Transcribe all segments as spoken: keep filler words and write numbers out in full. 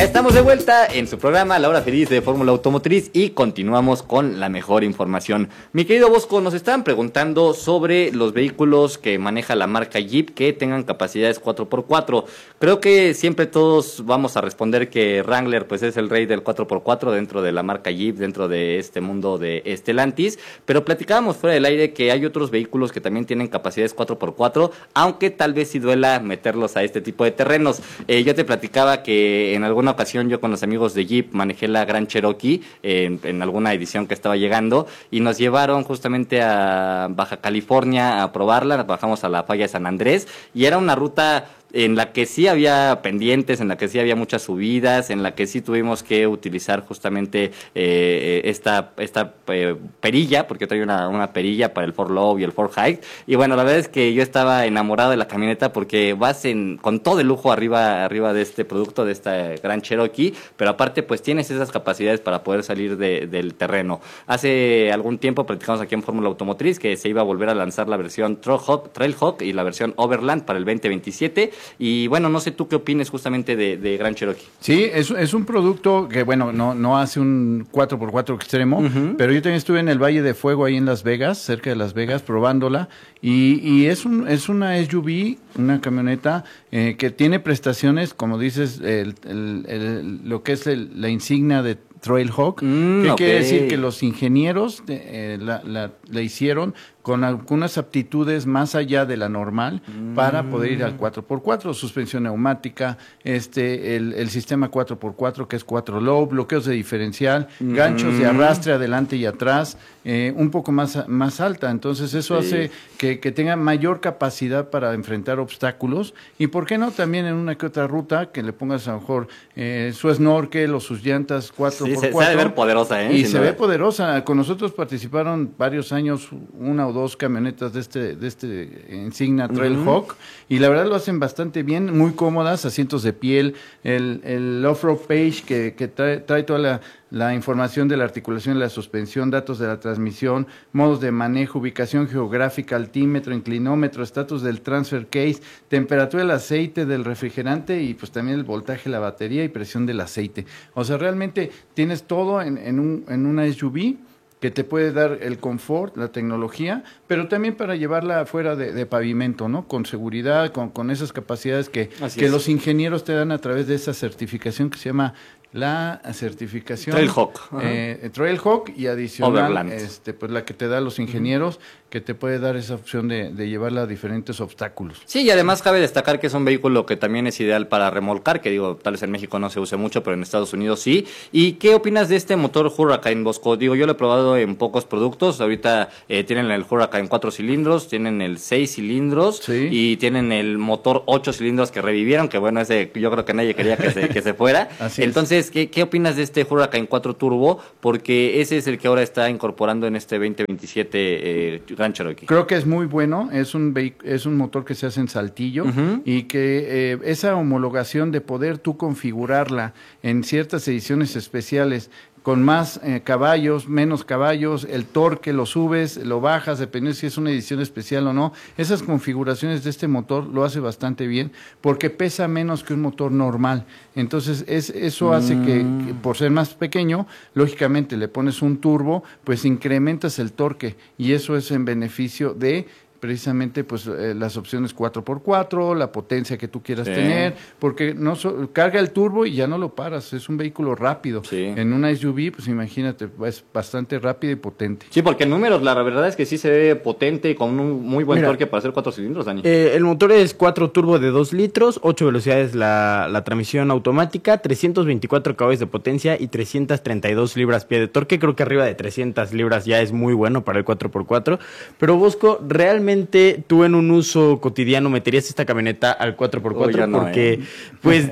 Ya estamos de vuelta en su programa La Hora Feliz de Fórmula Automotriz y continuamos con la mejor información. Mi querido Bosco, nos estaban preguntando sobre los vehículos que maneja la marca Jeep que tengan capacidades cuatro por cuatro. Creo que siempre todos vamos a responder que Wrangler pues es el rey del cuatro por cuatro dentro de la marca Jeep, dentro de este mundo de Stellantis, pero platicábamos fuera del aire que hay otros vehículos que también tienen capacidades cuatro por cuatro, aunque tal vez sí duela meterlos a este tipo de terrenos. Eh, yo te platicaba que en alguna ocasión yo con los amigos de Jeep manejé la Grand Cherokee eh, en alguna edición que estaba llegando y nos llevaron justamente a Baja California a probarla. Bajamos a la falla de San Andrés y era una ruta en la que sí había pendientes, en la que sí había muchas subidas, en la que sí tuvimos que utilizar justamente eh, esta esta eh, perilla, porque trae una, una perilla para el four low y el four high, y bueno, la verdad es que yo estaba enamorado de la camioneta porque vas en con todo el lujo arriba arriba de este producto, de esta Grand Cherokee, pero aparte pues tienes esas capacidades para poder salir de, del terreno. Hace algún tiempo platicamos aquí en Fórmula Automotriz que se iba a volver a lanzar la versión Trailhawk, Trailhawk y la versión Overland para el veinte veintisiete. Y bueno, no sé tú qué opines justamente de, de Grand Cherokee. Sí, es, es un producto que, bueno, no, no hace un cuatro por cuatro extremo, uh-huh. pero yo también estuve en el Valle de Fuego, ahí en Las Vegas, cerca de Las Vegas, probándola, y, y es, un, es una S U V, una camioneta eh, que tiene prestaciones, como dices, el, el, el, lo que es el, la insignia de Trailhawk, mm, que okay. quiere decir que los ingenieros eh, la, la, la hicieron con algunas aptitudes más allá de la normal mm. para poder ir al cuatro por cuatro, suspensión neumática, este el, el sistema cuatro por cuatro que es cuatro low, bloqueos de diferencial, mm. ganchos de arrastre adelante y atrás, eh, un poco más, más alta, entonces eso sí. hace que, que tenga mayor capacidad para enfrentar obstáculos y por qué no también en una que otra ruta que le pongas a lo mejor eh, su snorkel o sus llantas cuatro por cuatro. Sí, se, se debe ver poderosa, ¿eh? Y Sin se duda. ve poderosa, con nosotros participaron varios años una o dos camionetas de este de este insignia Trailhawk uh-huh. y la verdad lo hacen bastante bien, muy cómodas, asientos de piel, el, el off-road page que, que trae, trae toda la, la información de la articulación de la suspensión, datos de la transmisión, modos de manejo, ubicación geográfica, altímetro, inclinómetro, estatus del transfer case, temperatura del aceite del refrigerante y pues también el voltaje de la batería y presión del aceite. O sea, realmente tienes todo en, en, un, en una S U V que te puede dar el confort, la tecnología, pero también para llevarla fuera de, de pavimento, ¿no? Con seguridad, con, con esas capacidades que, que los ingenieros te dan a través de esa certificación que se llama la certificación Trailhawk, eh, Trailhawk y adicional este pues la que te da los ingenieros uh-huh. que te puede dar esa opción de, de llevarla a diferentes obstáculos. Sí, y además cabe destacar que es un vehículo que también es ideal para remolcar, que digo, tal vez en México no se use mucho, pero en Estados Unidos sí. ¿Y qué opinas de este motor Hurricane, Bosco? Digo, yo lo he probado en pocos productos, ahorita eh, tienen el Hurricane cuatro cilindros, tienen el seis cilindros sí. y tienen el motor ocho cilindros que revivieron, que bueno, ese yo creo que nadie quería que se, que se fuera. Así Entonces, ¿Qué, ¿qué opinas de este Hurricane cuatro Turbo? Porque ese es el que ahora está incorporando en este veinte veintisiete eh, Grand Cherokee. Creo que es muy bueno, es un es un motor que se hace en Saltillo uh-huh. y que eh, esa homologación de poder tú configurarla en ciertas ediciones especiales con más eh, caballos, menos caballos, el torque lo subes, lo bajas, dependiendo si es una edición especial o no. Esas configuraciones de este motor lo hace bastante bien porque pesa menos que un motor normal. Entonces es, eso hace mm. que, que por ser más pequeño, lógicamente le pones un turbo, pues incrementas el torque y eso es en beneficio de precisamente pues eh, las opciones cuatro por cuatro, la potencia que tú quieras sí. tener, porque no so, carga el turbo y ya no lo paras, es un vehículo rápido. Sí. En una S U V, pues imagínate, es bastante rápido y potente. Sí, porque en números la verdad es que sí se ve potente, con un muy buen Mira, torque para hacer cuatro cilindros, Dani. Eh, el motor es cuatro turbo de dos litros, ocho velocidades la, la transmisión automática, trescientos veinticuatro caballos de potencia y trescientas treinta y dos libras-pie de torque. Creo que arriba de trescientas libras ya es muy bueno para el cuatro por cuatro. Pero Bosco, realmente tú en un uso cotidiano meterías esta camioneta al cuatro por cuatro oh, no, porque eh. pues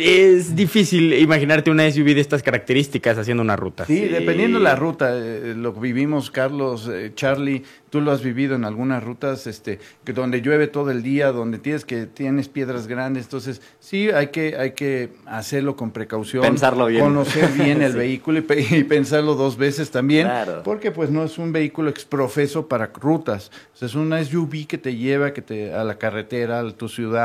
es difícil imaginarte una S U V de estas características haciendo una ruta. Sí, sí. dependiendo la ruta, eh, lo que vivimos Carlos, eh, Charlie, tú lo has vivido en algunas rutas este que donde llueve todo el día, donde tienes que tienes piedras grandes, entonces sí hay que hay que hacerlo con precaución, pensarlo bien, conocer bien el sí. vehículo y, y pensarlo dos veces también, claro. porque pues no es un vehículo exprofeso para rutas, o sea, es una S U V que te lleva que te a la carretera, a tu ciudad,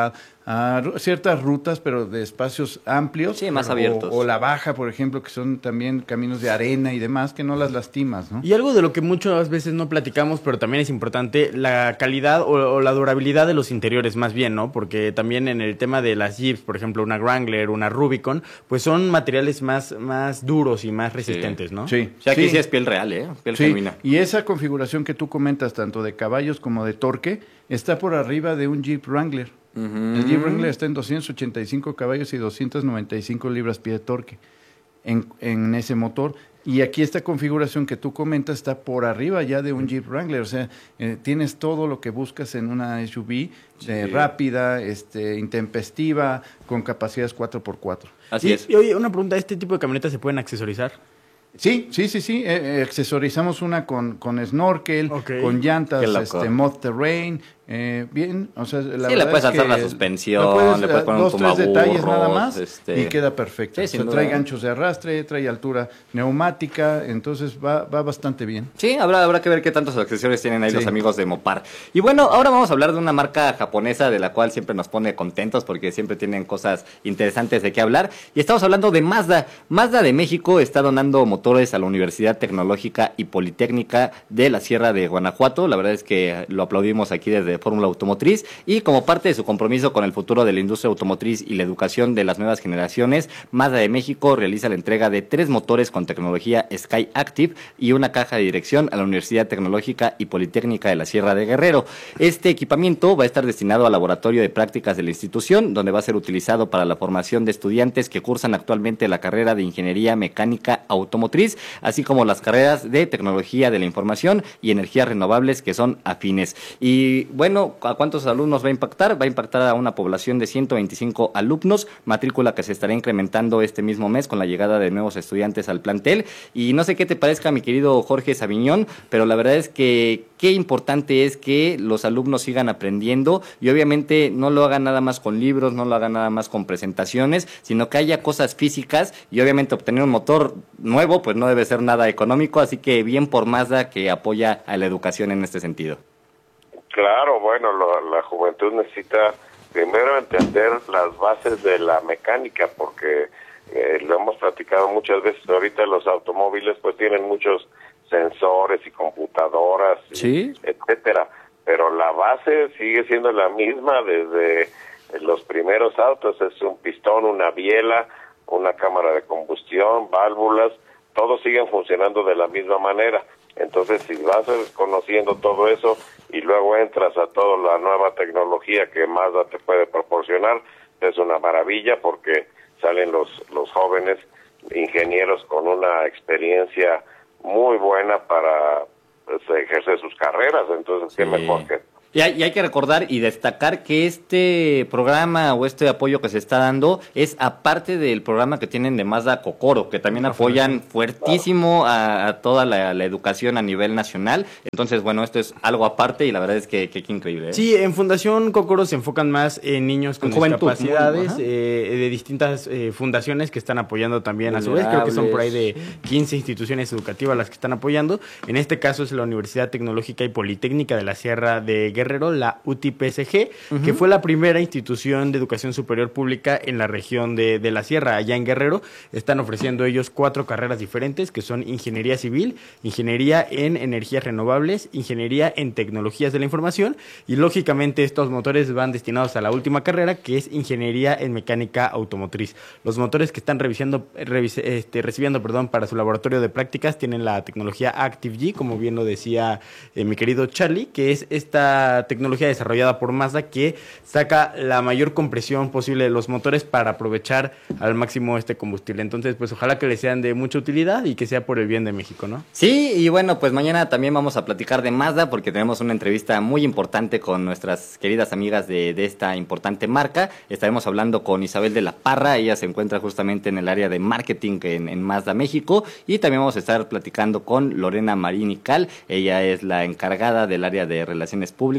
a ru- ciertas rutas, pero de espacios amplios. Sí, más o, abiertos. O la baja, por ejemplo, que son también caminos de arena y demás, que no las lastimas, ¿no? Y algo de lo que muchas veces no platicamos, pero también es importante, la calidad o, o la durabilidad de los interiores más bien, ¿no? Porque también en el tema de las Jeeps, por ejemplo, una Wrangler, una Rubicon, pues son materiales más, más duros y más resistentes, ¿no? Sí. O sea, aquí sí. sí es piel real, ¿eh? Piel Sí, genuina. y esa configuración que tú comentas, tanto de caballos como de torque, está por arriba de un Jeep Wrangler. Ujú. El Jeep Wrangler está en doscientos ochenta y cinco caballos y doscientas noventa y cinco libras-pie de torque en, en ese motor. Y aquí esta configuración que tú comentas está por arriba ya de un Jeep Wrangler. O sea, eh, tienes todo lo que buscas en una S U V eh, Sí. rápida, este, intempestiva, con capacidades cuatro por cuatro. Así y, es. y oye, una pregunta, ¿este tipo de camionetas se pueden accesorizar? Sí, sí, sí, sí. Eh, eh, accesorizamos una con, con snorkel, Ok. con Qué llantas, loco. este, mod terrain, eh, bien, o sea, la Sí, verdad le puedes es alzar que la suspensión, lo puedes, le puedes eh, poner un dos, tres detalles nada tumbaburros, más este- y queda perfecto. Sí, O sea, sin trae duda. ganchos de arrastre, trae altura neumática, entonces va, va bastante bien. Sí, habrá, habrá que ver qué tantos accesorios tienen ahí Sí. los amigos de Mopar. Y bueno, ahora vamos a hablar de una marca japonesa de la cual siempre nos pone contentos porque siempre tienen cosas interesantes de qué hablar. Y estamos hablando de Mazda. Mazda de México está donando motores a la Universidad Tecnológica y Politécnica de la Sierra de Guanajuato. La verdad es que lo aplaudimos aquí desde Fórmula Automotriz. Y como parte de su compromiso con el futuro de la industria automotriz y la educación de las nuevas generaciones, Mazda de México realiza la entrega de tres motores con tecnología Sky Active y una caja de dirección a la Universidad Tecnológica y Politécnica de la Sierra de Guerrero. Este equipamiento va a estar destinado al laboratorio de prácticas de la institución, donde va a ser utilizado para la formación de estudiantes que cursan actualmente la carrera de Ingeniería Mecánica Automotriz, así como las carreras de Tecnología de la Información y Energías Renovables que son afines. Y bueno, ¿a cuántos alumnos va a impactar? Va a impactar a una población de ciento veinticinco alumnos, matrícula que se estará incrementando este mismo mes con la llegada de nuevos estudiantes al plantel. Y no sé qué te parezca, mi querido Jorge Sabiñón, pero la verdad es que qué importante es que los alumnos sigan aprendiendo y obviamente no lo hagan nada más con libros, no lo hagan nada más con presentaciones, sino que haya cosas físicas y obviamente obtener un motor nuevo pues no debe ser nada económico, así que bien por Mazda que apoya a la educación en este sentido. Claro, bueno, lo- la juventud necesita primero entender las bases de la mecánica, porque eh, lo hemos platicado muchas veces. Ahorita los automóviles pues tienen muchos sensores y computadoras, y Sí. etcétera, pero la base sigue siendo la misma desde los primeros autos. Es un pistón, una biela, una cámara de combustión, válvulas, todos siguen funcionando de la misma manera. Entonces, si vas conociendo todo eso y luego entras a toda la nueva tecnología que Mazda te puede proporcionar, es una maravilla, porque salen los, los jóvenes ingenieros con una experiencia muy buena para pues, ejercer sus carreras. Entonces, qué Sí. mejor que... Y hay, y hay que recordar y destacar que este programa o este apoyo que se está dando es aparte del programa que tienen de Mazda Kokoro, que también apoyan fuertísimo a, a toda la, la educación a nivel nacional. Entonces, bueno, esto es algo aparte y la verdad es que qué increíble, ¿eh? Sí, en Fundación Kokoro se enfocan más en niños con En juventud, discapacidades muy- ajá. eh, de distintas eh, fundaciones que están apoyando también a su vez. Creo que son por ahí de quince instituciones educativas las que están apoyando. En este caso es la Universidad Tecnológica y Politécnica de la Sierra de Guerrero, la U T I P S G, uh-huh. que fue la primera institución de educación superior pública en la región de, de la Sierra, allá en Guerrero. Están ofreciendo ellos cuatro carreras diferentes, que son Ingeniería Civil, Ingeniería en Energías Renovables, Ingeniería en Tecnologías de la Información, y lógicamente estos motores van destinados a la última carrera, que es Ingeniería en Mecánica Automotriz. Los motores que están revisando, revis, este, recibiendo perdón, para su laboratorio de prácticas tienen la tecnología Active G, como bien lo decía eh, mi querido Charlie, que es esta tecnología desarrollada por Mazda que saca la mayor compresión posible de los motores para aprovechar al máximo este combustible. Entonces, pues ojalá que les sean de mucha utilidad y que sea por el bien de México, ¿no? Sí, y bueno, pues mañana también vamos a platicar de Mazda porque tenemos una entrevista muy importante con nuestras queridas amigas de, de esta importante marca. Estaremos hablando con Isabel de la Parra, ella se encuentra justamente en el área de marketing en, en Mazda México, y también vamos a estar platicando con Lorena Marín y Cal, ella es la encargada del área de relaciones públicas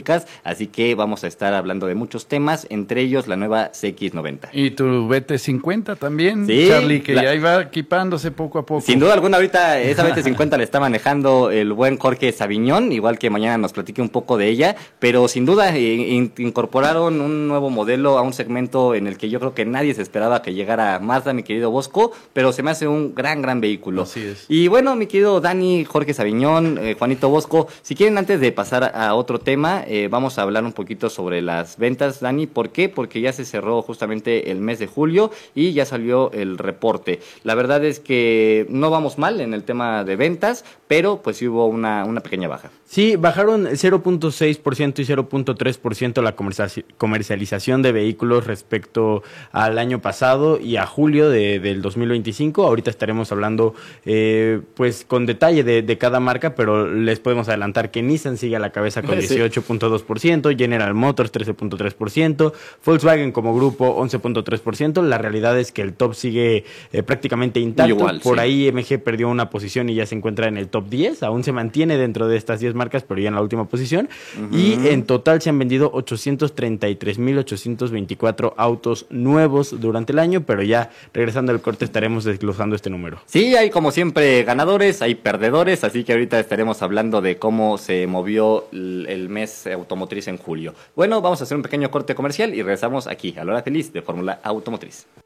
tecnológicas, así que vamos a estar hablando de muchos temas, entre ellos la nueva C X noventa. Y tu B T cincuenta también, sí, Charlie, que la... ya iba equipándose poco a poco. Sin duda alguna, ahorita esa B T cincuenta le está manejando el buen Jorge Saviñón, igual que mañana nos platique un poco de ella, pero sin duda eh, in, incorporaron un nuevo modelo a un segmento en el que yo creo que nadie se esperaba que llegara Mazda, mi querido Bosco, pero se me hace un gran, gran vehículo. Así es. Y bueno, mi querido Dani, Jorge Saviñón, eh, Juanito Bosco, si quieren antes de pasar a, a otro tema, eh, vamos a hablar un poquito sobre las ventas, Dani. ¿Por qué? Porque ya se cerró justamente el mes de julio y ya salió el reporte. La verdad es que no vamos mal en el tema de ventas, pero pues sí hubo una, una pequeña baja. Sí, bajaron cero punto seis por ciento y cero punto tres por ciento la comercialización de vehículos respecto al año pasado y a julio de, del dos mil veinticinco. Ahorita estaremos hablando eh, pues con detalle de, de cada marca, pero les podemos adelantar que Nissan sigue a la cabeza con dieciocho punto dos por ciento, General Motors trece punto tres por ciento, Volkswagen como grupo once punto tres por ciento. La realidad es que el top sigue eh, prácticamente intacto. Igual, Por sí. ahí M G perdió una posición y ya se encuentra en el top diez, aún se mantiene dentro de estas diez marcas, pero ya en la última posición. Uh-huh. Y en total se han vendido ochocientos treinta y tres mil ochocientos veinticuatro autos nuevos durante el año, pero ya regresando al corte estaremos desglosando este número. Sí, hay como siempre ganadores, hay perdedores, así que ahorita estaremos hablando de cómo se movió el, el mes automotriz en julio. Bueno, vamos a hacer un pequeño corte comercial y regresamos aquí a la hora feliz de Fórmula Automotriz.